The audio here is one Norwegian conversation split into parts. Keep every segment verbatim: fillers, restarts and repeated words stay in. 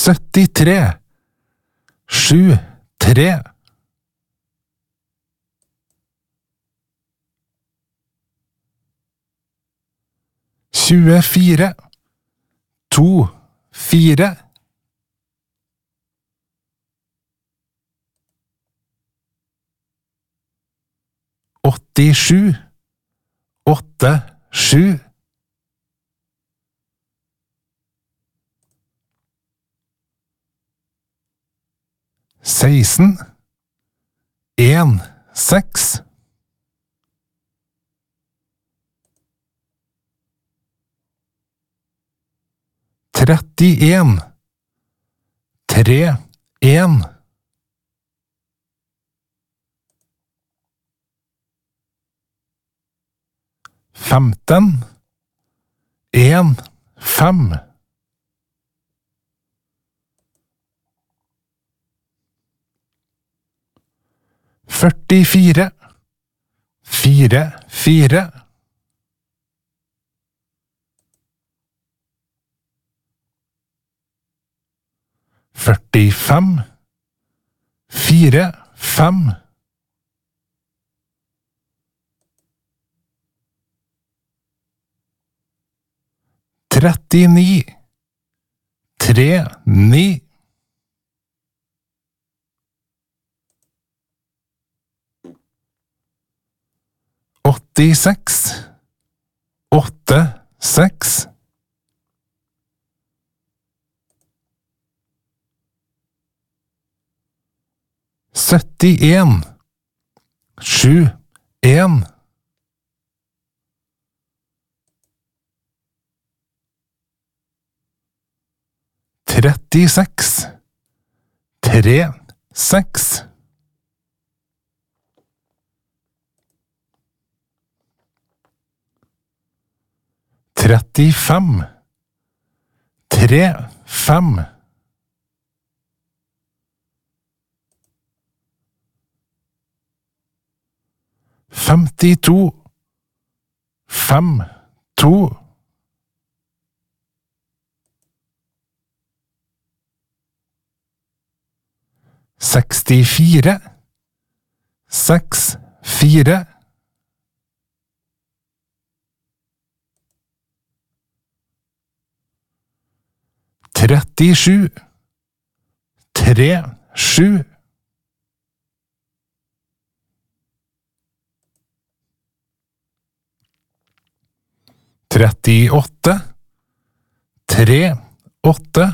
syttitre, sju, tre. tjuefire, to, fire. åttisju, åtte, sju. seksten, en, seks. trettien, tre, en. femten, en, fem. førtifire, fire, fire. førtifem, fire, fem. trettini, tre, ni. åttiseks, åtte, seks. syttien, sju, en. trettiseks, tre, seks. trettifem, tre, fem. femtito, fem, to. sekstifire, seks, fire. trettisju, tre, sju. trettiåtte, tre, åtte.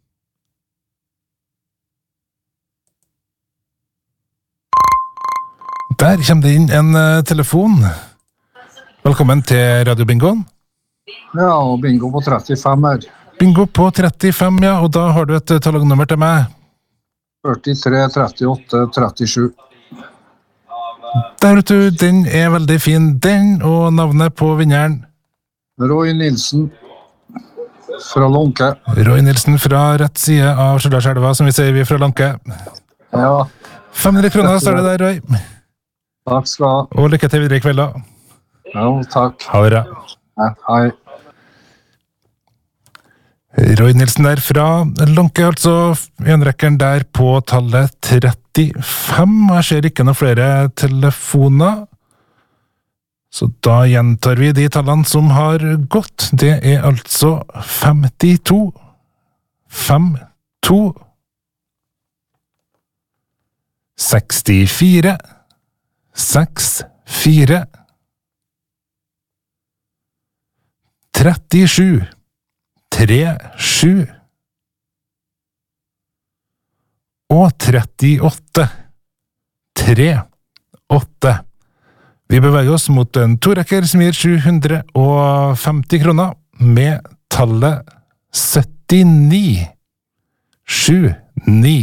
Der kommer det inn en uh, telefon. Velkommen til Radio Bingoen. Ja, og bingo på trettifem her. Bingo på trettifem, ja, og da har du et uh, talagnummer til meg. førtitre, trettiåtte, trettisju. Der vet du, den er veldig fin. Den og navnet på vinneren. Roy Nilsen fra Lanke. Roy Nilsen fra rett side av Stjørdalselva, som vi sier vi fra Lanke. Ja. fem hundre kroner står det der, Roy. Takk skal du ha. Og lykke til videre i kveld da. Ja, takk. Ha det bra. Ja, hei. Roy Nilsen der fra Lanke, altså enrekkeren der på tallet trettifem. Jeg ser ikke noen flere telefoner. Så da gjentar vi de tallene som har gått. Det er altså femtito, fem, to, sekstifire, seks, fire, trettisju, tre, sju og trettiåtte, tre, åtte. Vi beveger oss mot en torekker som gir sju hundre femti kroner med tallet syttini, sju, ni.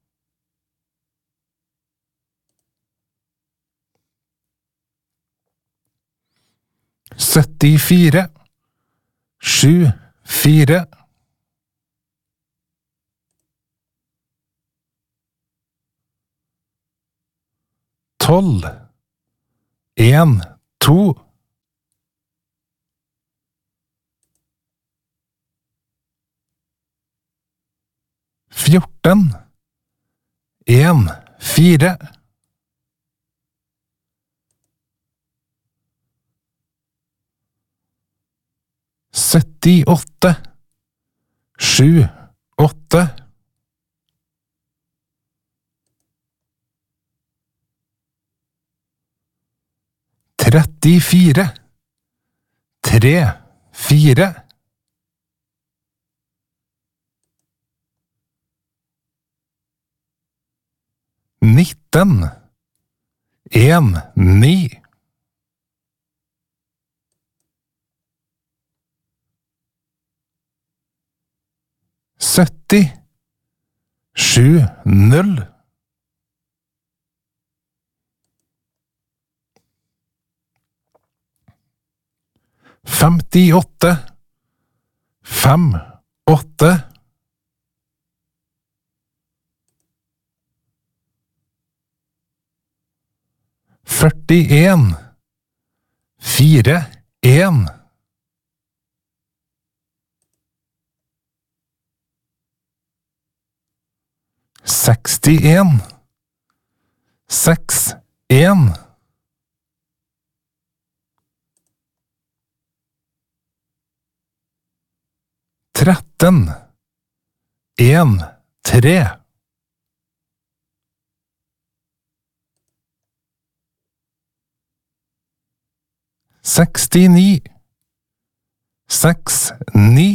syttifire, sju, fire. tolv, en, to. fjorten, en, fire. syttiåtte, sju, åtte. trettifire, tre, fire. nitten, en, ni. sytti, sju, null. femtiåtte, fem, åtte. førtien, fire, en. sekstien, seks, en. tretten, en, tre. sekstini, seks, ni.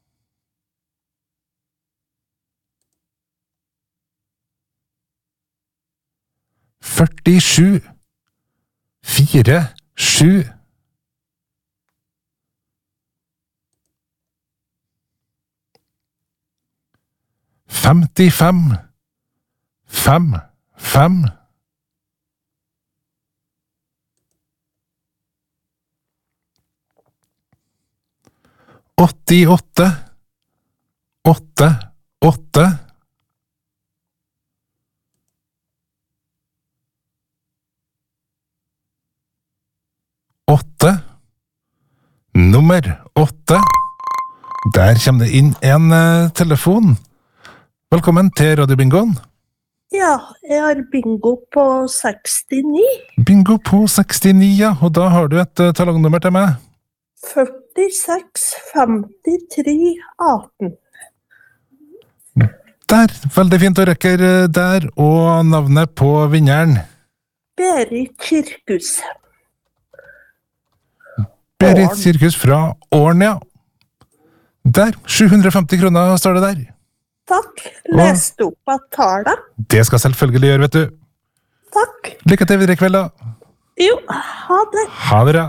førtisju, fire, sju. femtifem, fem, fem. åttiåtte, åtte, åtte. åtte. Nummer åtte. Der kommer det inn en uh, telefon. Velkommen til Radio Bingoen. Ja, jeg har bingo på sekstini. Bingo på sekstini, ja. Og da har du et uh, talongnummer til meg. førtiseks, femtitre, atten. Der, veldig fint å rekke der, og navnet på vinneren. Berit Kirkus. Berit Kirkus fra Årn, ja. Der, sju hundre og femti kroner står det der. Takk. Leste opp av tala. Det skal selvfølgelig gjøre, vet du. Takk. Lykke til videre i kveld, da. Jo, ha det. Ha det bra.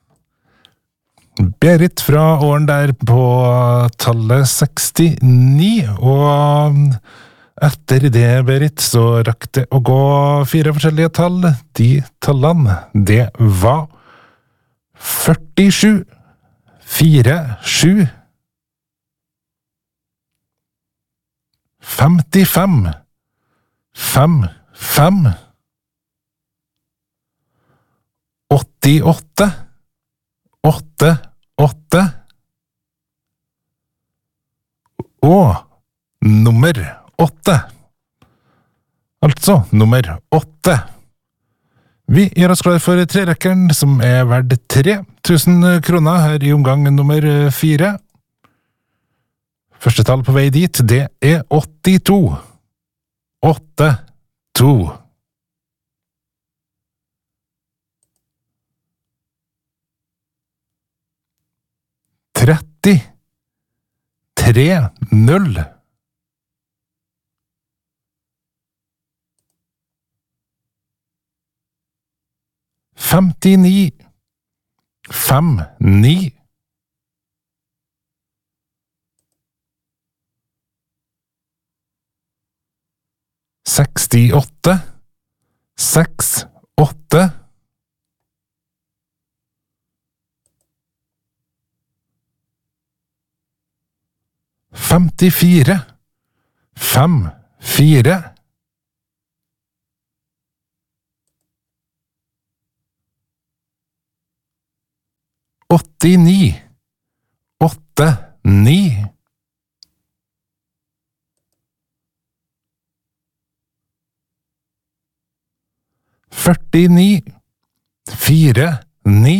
Berit fra Årn der på tallet sekstini, og etter det, Berit, så rakk det å gå fire forskjellige tall. De tallene, det var førtisju, fire, sju, femtifem, fem, fem, åttiåtte, åtte, åtte, og nummer åtte. Altså nummer åtte. Vi gjør oss klar for trerekkeren, som er verdt tre tusen kroner her i omgang nummer fire. Første tall på vei dit, det er åttito. Åtte, to. tretti, tre, null. femtini, fem, ni. sekstiåtte, seks, åtte. femtifire, fem, fire. åttini, åtte, ni. førtini, fire, ni.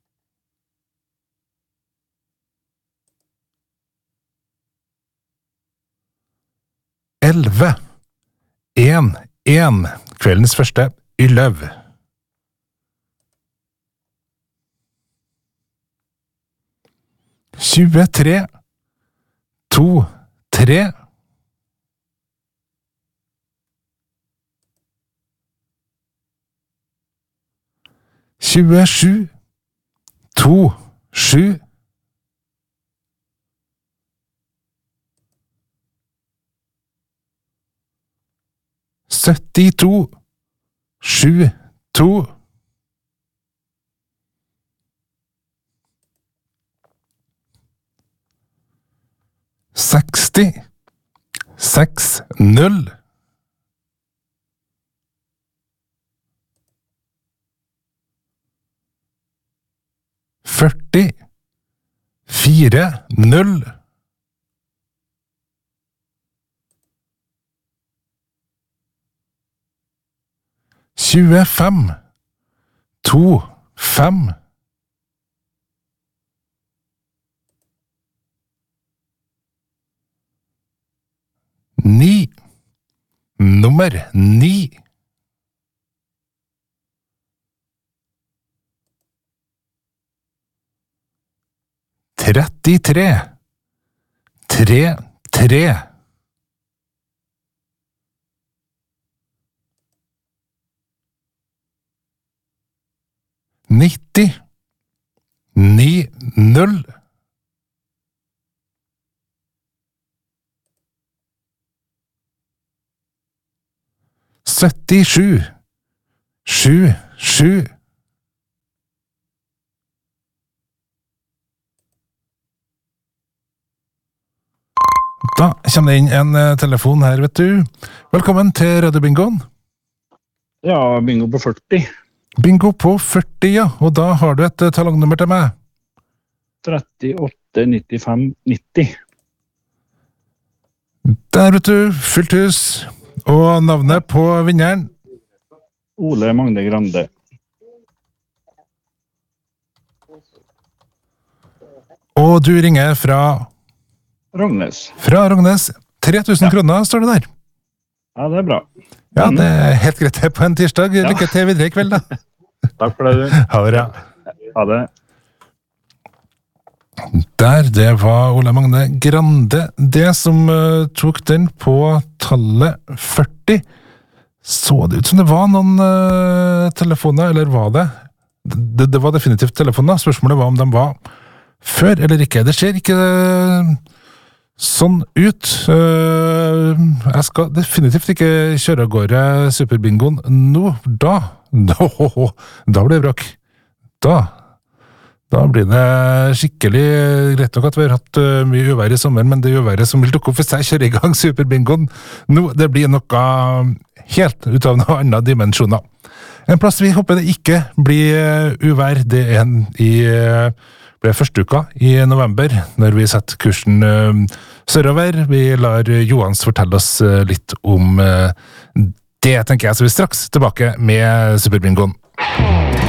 elleve, en, en. Kveldens første Yløv. tjuetre, to, tre. tjuesju, to, sju. syttito, sju, to. seksti, seks, null. førti, fire, null. tjuefem, to, fem. Ni, nummer ni. trettitre, tre, tre. nitti, ni, null. syttisju, sju, sju. Da kommer det inn en eh, telefon her, vet du. Velkommen til Radio Bingoen. Ja, bingo på førti. Bingo på førti, ja. Og da har du et eh, talongnummer til meg. trettiåtte, nittifem, nitti. Der, vet du. Fullt hus. Og navnet på vinneren. Ole Magne Grande. Og du ringer fra... Rognes. Fra Rognes. tre tusen Ja. kroner står det der. Ja, det er bra. Ja, det er helt greit på en tirsdag. Lykke til videre i kveld, da. Takk for det, du. Ha det bra. Ha det. Der, det var Ole Magne Grande. Det som uh, tok den på tallet førti. Så det ut som det var noen uh, telefoner, eller var det? det? Det var definitivt telefoner. Spørsmålet var om de var før eller ikke. Det ser ikke uh, sånn ut. Uh, jeg skal definitivt ikke kjøre av gårde Superbingoen nå. Da, da, da blir det bråk. Da Da blir det skikkelig greit nok at vi har hatt uh, mye uvær i sommer, men det uværet som vil dukke opp hvis jeg kjører i gang Superbingoen nå, det blir noe helt ut av noen andre dimensjoner. En plass vi håper det ikke blir uvær, det er en i uh, ble første uka i november, når vi setter kursen uh, sørover. Vi lar Johans fortelle oss uh, litt om uh, det, tenker jeg, så vi straks tilbake med Superbingoen.